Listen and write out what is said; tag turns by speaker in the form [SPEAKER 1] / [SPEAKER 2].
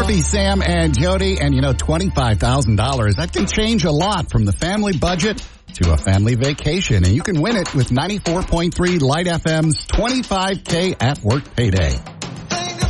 [SPEAKER 1] Murphy, Sam, and Jody. And, $25,000, that can change a lot from the family budget to a family vacation. And you can win it with 94.3 Light FM's 25K at Work Payday.